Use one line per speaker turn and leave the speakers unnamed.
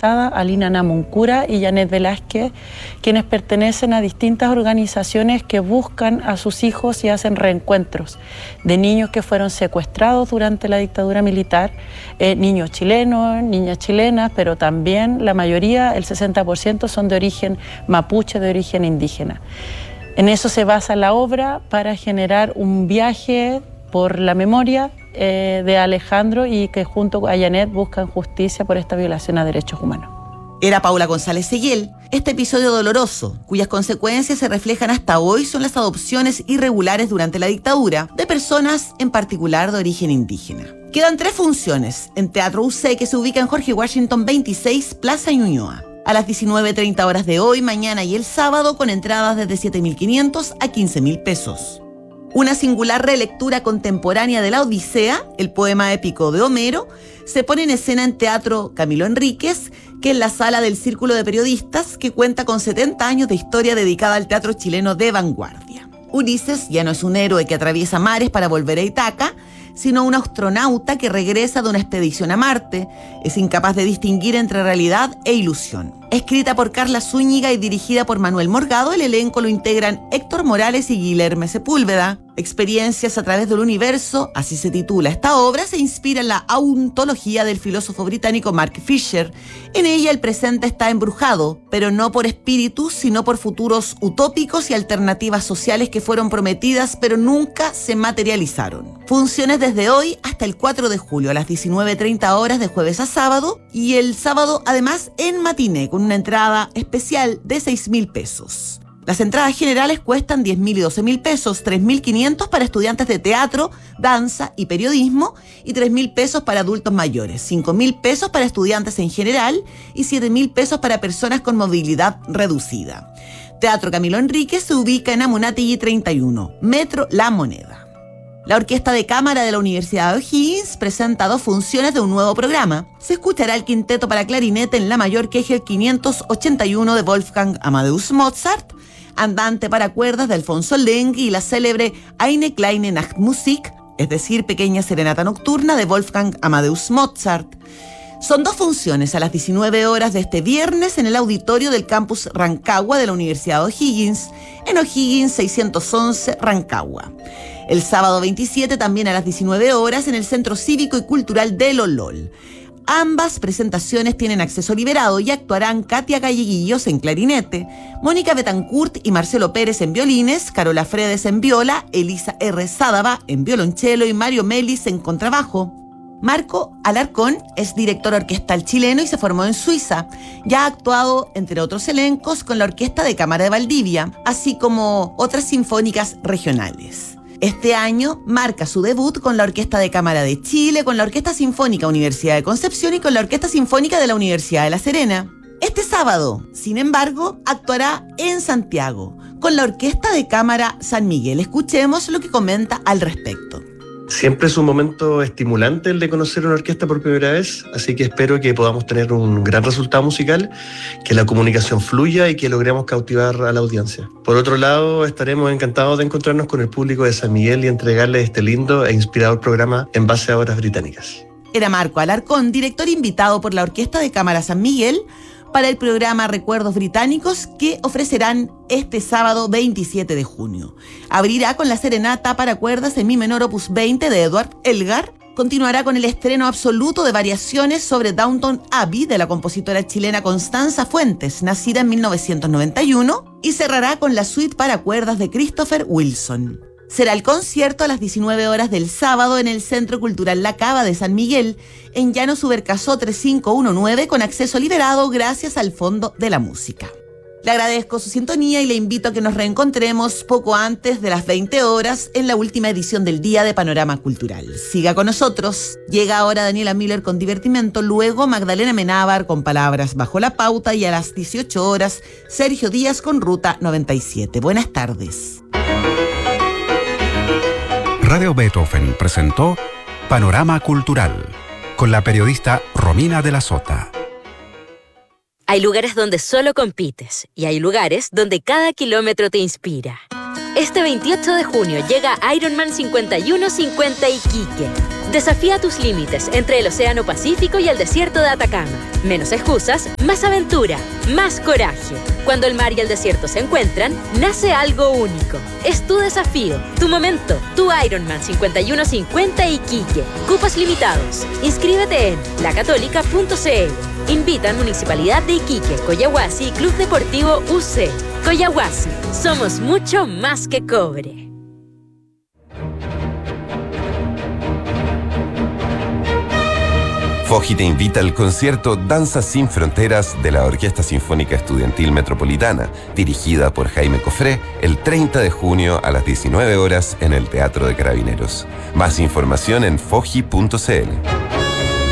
Quesada, Alina Namuncura y Janet Velázquez, quienes pertenecen a distintas organizaciones que buscan a sus hijos y hacen reencuentros de niños que fueron secuestrados durante la dictadura militar, niños chilenos, niñas chilenas, pero también la mayoría, el 60%, son de origen mapuche, de origen indígena. En eso se basa la obra para generar un viaje por la memoria de Alejandro y que junto a Janet buscan justicia por esta violación a derechos humanos.
Era Paula González Seguel. Este episodio doloroso, cuyas consecuencias se reflejan hasta hoy, son las adopciones irregulares durante la dictadura de personas en particular de origen indígena. Quedan 3 funciones en Teatro UC, que se ubica en Jorge Washington 26, Plaza Ñuñoa, a las 19:30 horas de hoy, mañana y el sábado, con entradas desde 7.500 a 15.000 pesos. Una singular relectura contemporánea de la Odisea, el poema épico de Homero, se pone en escena en Teatro Camilo Enríquez, que es la sala del Círculo de Periodistas, que cuenta con 70 años de historia dedicada al teatro chileno de vanguardia. Ulises ya no es un héroe que atraviesa mares para volver a Ítaca, sino un astronauta que regresa de una expedición a Marte. Es incapaz de distinguir entre realidad e ilusión. Escrita por Carla Zúñiga y dirigida por Manuel Morgado, el elenco lo integran Héctor Morales y Guilherme Sepúlveda. Experiencias a través del universo, así se titula esta obra, se inspira en la ontología del filósofo británico Mark Fisher. En ella el presente está embrujado, pero no por espíritus, sino por futuros utópicos y alternativas sociales que fueron prometidas, pero nunca se materializaron. Funciones desde hoy hasta el 4 de julio a las 19:30 horas de jueves a sábado, y el sábado además en matiné, con una entrada especial de 6.000 pesos. Las entradas generales cuestan 10.000 y 12.000 pesos, 3.500 para estudiantes de teatro, danza y periodismo y 3.000 pesos para adultos mayores, 5.000 pesos para estudiantes en general y 7.000 pesos para personas con movilidad reducida. Teatro Camilo Enríquez se ubica en Amunátegui 31, Metro La Moneda. La Orquesta de Cámara de la Universidad de O'Higgins presenta 2 funciones de un nuevo programa. Se escuchará el quinteto para clarinete en La mayor Kegel 581 de Wolfgang Amadeus Mozart, Andante para cuerdas de Alfonso Lengi y la célebre Eine kleine Nachtmusik, es decir, Pequeña Serenata Nocturna de Wolfgang Amadeus Mozart. Son 2 funciones a las 19 horas de este viernes en el auditorio del campus Rancagua de la Universidad de O'Higgins, en O'Higgins 611 Rancagua. El sábado 27 también a las 19 horas en el Centro Cívico y Cultural de Lolol. Ambas presentaciones tienen acceso liberado y actuarán Katia Galleguillos en clarinete, Mónica Betancourt y Marcelo Pérez en violines, Carola Fredes en viola, Elisa R. Sádava en violonchelo y Mario Melis en contrabajo. Marco Alarcón es director orquestal chileno y se formó en Suiza. Ya ha actuado, entre otros elencos, con la Orquesta de Cámara de Valdivia, así como otras sinfónicas regionales. Este año marca su debut con la Orquesta de Cámara de Chile, con la Orquesta Sinfónica Universidad de Concepción y con la Orquesta Sinfónica de la Universidad de La Serena. Este sábado, sin embargo, actuará en Santiago, con la Orquesta de Cámara San Miguel. Escuchemos lo que comenta al respecto.
Siempre es un momento estimulante el de conocer una orquesta por primera vez, así que espero que podamos tener un gran resultado musical, que la comunicación fluya y que logremos cautivar a la audiencia. Por otro lado, estaremos encantados de encontrarnos con el público de San Miguel y entregarles este lindo e inspirador programa en base a obras británicas.
Era Marco Alarcón, director invitado por la Orquesta de Cámara San Miguel, para el programa Recuerdos Británicos que ofrecerán este sábado 27 de junio. Abrirá con la serenata para cuerdas en mi menor opus 20 de Edward Elgar. Continuará con el estreno absoluto de variaciones sobre Downton Abbey de la compositora chilena Constanza Fuentes, nacida en 1991, y cerrará con la suite para cuerdas de Christopher Wilson. Será el concierto a las 19 horas del sábado en el Centro Cultural La Cava de San Miguel, en Llano Subercasó 3519, con acceso liberado gracias al Fondo de la Música. Le agradezco su sintonía y le invito a que nos reencontremos poco antes de las 20 horas en la última edición del Día de Panorama Cultural. Siga con nosotros. Llega ahora Daniela Miller con Divertimento, luego Magdalena Menábar con Palabras Bajo la Pauta y a las 18 horas Sergio Díaz con Ruta 97. Buenas tardes.
Radio Beethoven presentó Panorama Cultural con la periodista Romina de la Sota.
Hay lugares donde solo compites y hay lugares donde cada kilómetro te inspira. Este 28 de junio llega Ironman 5150 Iquique. Desafía tus límites entre el Océano Pacífico y el desierto de Atacama. Menos excusas, más aventura, más coraje. Cuando el mar y el desierto se encuentran, nace algo único. Es tu desafío, tu momento, tu Ironman 5150 Iquique. Cupos limitados. Inscríbete en lacatólica.cl. Invitan Municipalidad de Iquique, Coyahuasi y Club Deportivo UC. Coyahuasi, somos mucho más que cobre.
FOGI te invita al concierto Danzas sin Fronteras de la Orquesta Sinfónica Estudiantil Metropolitana, dirigida por Jaime Cofré, el 30 de junio a las 19 horas en el Teatro de Carabineros. Más información en fogi.cl.